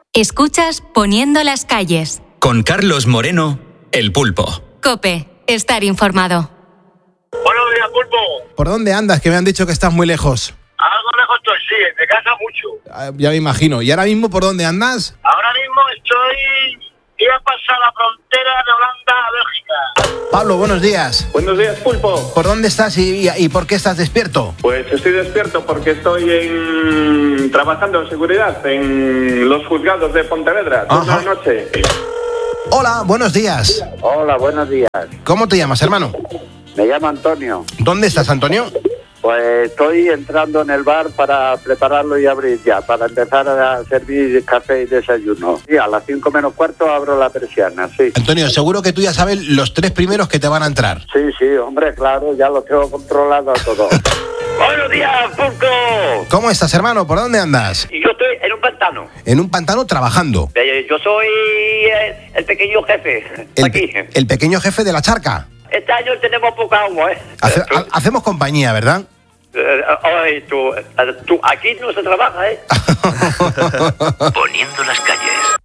Escuchas Poniendo las calles. Con Carlos Moreno, El Pulpo. COPE, estar informado. Buenos días, Pulpo. ¿Por dónde andas? Que me han dicho que estás muy lejos. Algo lejos estoy, sí, de casa mucho. Ya me imagino. ¿Y ahora mismo por dónde andas? Ahora mismo iba a pasar la frontera de Holanda a Bélgica. Pablo, buenos días. Buenos días, Pulpo. ¿Por dónde estás y por qué estás despierto? Pues estoy despierto porque estoy trabajando en seguridad en los juzgados de Pontevedra. Toda la noche. Hola, buenos días. Hola, buenos días. ¿Cómo te llamas, hermano? Me llamo Antonio. ¿Dónde estás, Antonio? Pues estoy entrando en el bar para prepararlo y abrir ya, para empezar a servir café y desayuno. Sí, a las 5 menos cuarto abro la persiana, sí. Antonio, seguro que tú ya sabes los 3 primeros que te van a entrar. Sí, hombre, claro, ya lo tengo controlado todo. Buenos días, Pulpo. ¿Cómo estás, hermano? ¿Por dónde andas? Yo estoy en un pantano. En un pantano trabajando. Yo soy el pequeño jefe. Aquí. El pequeño jefe de la charca. Este año tenemos poca agua, ¿eh? Hacemos compañía, ¿verdad? Ay, tú, aquí no se trabaja, ¿eh? Poniendo las calles.